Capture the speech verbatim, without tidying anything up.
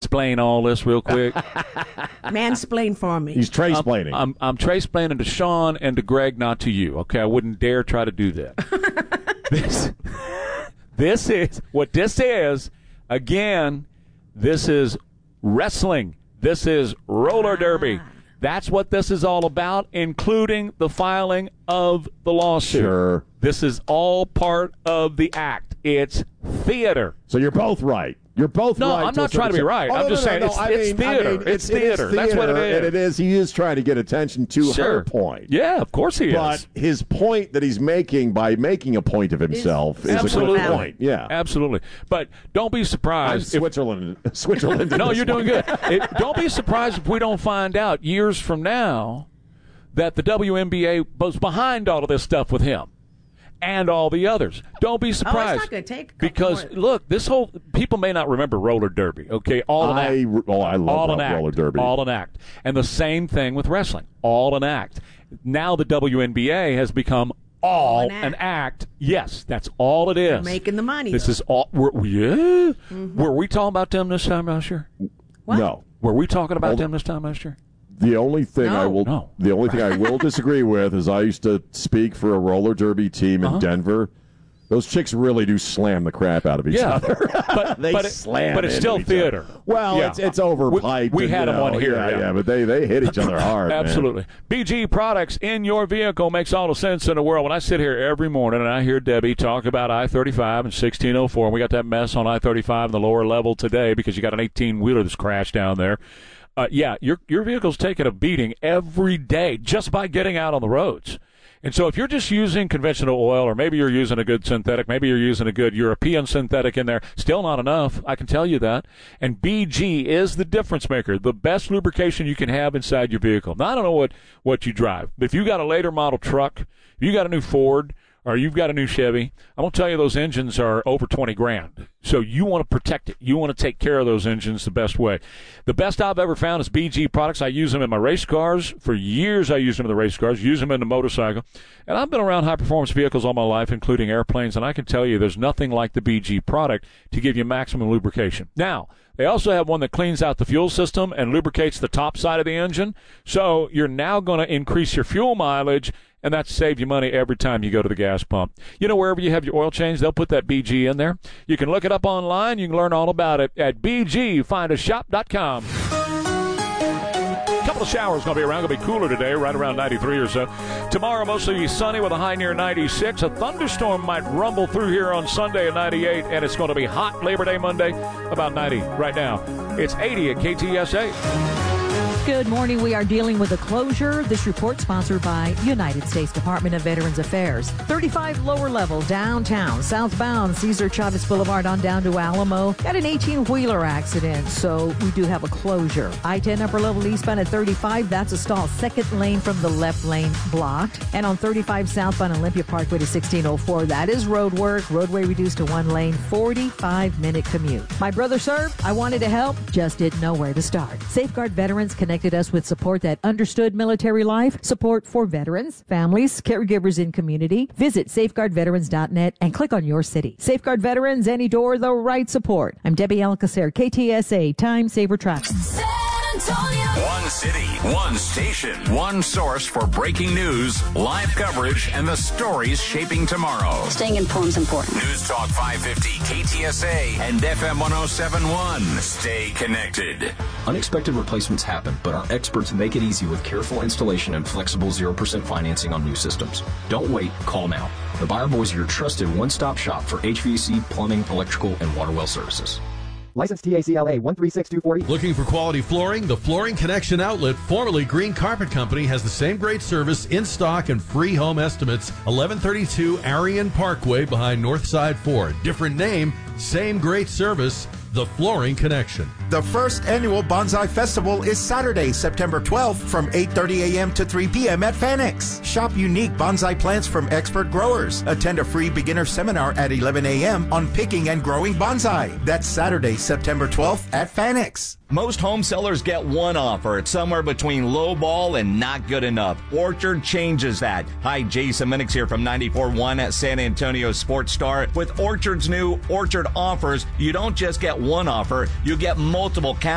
mansplain all this real quick? Mansplain for me. He's trace-plaining. I'm, I'm, I'm trace-plaining to Sean and to Greg, not to you. Okay, I wouldn't dare try to do that. this, this is, what this is, again, this is wrestling. This is roller derby. That's what this is all about, including the filing of the lawsuit. Sure. This is all part of the act. It's theater. So you're both right. You're both no, right. I'm not trying to be right. Oh, I'm no, just no, saying no, it's, I it's mean, theater. I mean, it's, it's theater. It is That's what it is. And it is. He is trying to get attention to sure. her point. Yeah, of course he but is. But his point that he's making by making a point of himself is absolutely. a good point. Yeah. Absolutely. But don't be surprised. I'm Switzerland. If, Switzerland. no, you're doing good. It, don't be surprised if we don't find out years from now that the W N B A was behind all of this stuff with him and all the others. Don't be surprised. Oh, it's not going to take a because more. Look, this whole people may not remember roller derby. Okay, all an I, act. Oh, I love all an roller act. derby. All an act, and the same thing with wrestling. All an act. Now the W N B A has become all an act. an act. Yes, that's all it is. They're making the money. This though. is all. Were, yeah. Mm-hmm. Were we talking about them this time last year? What? No. Were we talking about Hold them this time last year? The only thing no. I will, no. the only thing I will disagree with is I used to speak for a roller derby team in uh-huh. Denver. Those chicks really do slam the crap out of each yeah. other. But, they but it, slam. But it's still theater. Other. Well, yeah. it's it's overpiped. We, we had and, them know, on here. Yeah, yeah. yeah, but they, they hit each other hard. Absolutely. Man. B G Products in your vehicle makes all the sense in the world. When I sit here every morning and I hear Debbie talk about I thirty-five and sixteen oh four, and we got that mess on I thirty-five in the lower level today because you got an eighteen-wheeler that's crashed down there. Uh, yeah, your your vehicle's taking a beating every day just by getting out on the roads. And so if you're just using conventional oil, or maybe you're using a good synthetic, maybe you're using a good European synthetic in there, still not enough. I can tell you that. And B G is the difference maker, the best lubrication you can have inside your vehicle. Now, I don't know what, what you drive, but if you got a later model truck, if you got a new Ford, or you've got a new Chevy, I'm going to tell you those engines are over twenty grand. So you want to protect it. You want to take care of those engines the best way. The best I've ever found is B G products. I use them in my race cars. For years I used them in the race cars, use them in the motorcycle. And I've been around high-performance vehicles all my life, including airplanes, and I can tell you there's nothing like the B G product to give you maximum lubrication. Now, they also have one that cleans out the fuel system and lubricates the top side of the engine. So you're now going to increase your fuel mileage, and that's save you money every time you go to the gas pump. You know, wherever you have your oil change, they'll put that B G in there. You can look it up online. You can learn all about it at b g find a shop dot com. A couple of showers going to be around. Going to be cooler today, right around ninety-three or so. Tomorrow, mostly sunny with a high near ninety-six. A thunderstorm might rumble through here on Sunday at ninety-eight, and it's going to be hot Labor Day Monday, about ninety right now. It's eighty at K T S A. Good morning. We are dealing with a closure. This report sponsored by United States Department of Veterans Affairs. thirty-five lower level downtown, southbound Cesar Chavez Boulevard on down to Alamo. Got an eighteen-wheeler accident, so we do have a closure. I ten upper level eastbound at thirty-five. That's a stall. Second lane from the left lane blocked. And on thirty-five southbound Olympia Parkway to sixteen oh four, that is road work. Roadway reduced to one lane. forty-five minute commute. My brother served. I wanted to help. Just didn't know where to start. Safeguard Veterans connected us with support that understood military life, support for veterans, families, caregivers in community. Visit safeguard veterans dot net and click on your city. Safeguard Veterans, any door, the right support. I'm Debbie Alcacer, K T S A, Time Saver Traffic. One city, one station, one source for breaking news, live coverage, and the stories shaping tomorrow. Staying informed is important. News Talk five fifty, K T S A, and F M one oh seven point one. Stay connected. Unexpected replacements happen, but our experts make it easy with careful installation and flexible zero percent financing on new systems. Don't wait, call now. The Buyer Boys are your trusted one-stop shop for H V A C, plumbing, electrical, and water well services. License T A C L A one three six two four. Looking for quality flooring? The Flooring Connection outlet, formerly Green Carpet Company, has the same great service, in stock, and free home estimates. eleven thirty-two Arion Parkway behind Northside Ford. Different name, same great service. The Flooring Connection. The first annual Bonsai Festival is Saturday, September twelfth from eight thirty a.m. to three p.m. at Fanex. Shop unique bonsai plants from expert growers. Attend a free beginner seminar at eleven a.m. on picking and growing bonsai. That's Saturday, September twelfth at Fanex. Most home sellers get one offer. It's somewhere between low ball and not good enough. Orchard changes that. Hi, Jason Minix here from ninety-four point one at San Antonio Sports Star. With Orchard's new Orchard offers, you don't just get one offer, you get multiple cash